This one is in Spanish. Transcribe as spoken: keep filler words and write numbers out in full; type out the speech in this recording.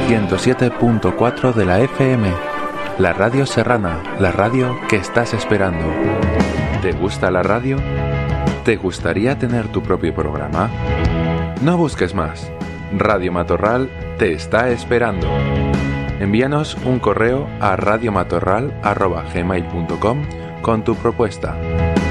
ciento siete punto cuatro de la F M, la radio serrana, la radio que estás esperando. ¿Te gusta la radio? ¿Te gustaría tener tu propio programa? No busques más. Radio Matorral te está esperando. Envíanos un correo a radiomatorral arroba gmail punto com con tu propuesta.